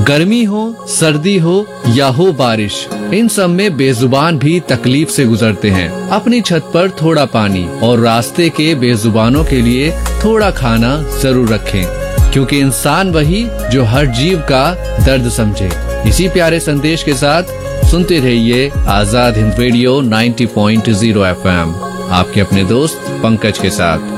गर्मी हो, सर्दी हो या हो बारिश, इन सब में बेजुबान भी तकलीफ से गुजरते हैं। अपनी छत पर थोड़ा पानी और रास्ते के बेजुबानों के लिए थोड़ा खाना जरूर रखें, क्योंकि इंसान वही जो हर जीव का दर्द समझे। इसी प्यारे संदेश के साथ सुनते रहिए आजाद हिंद रेडियो 90.0 FM, आपके अपने दोस्त पंकज के साथ।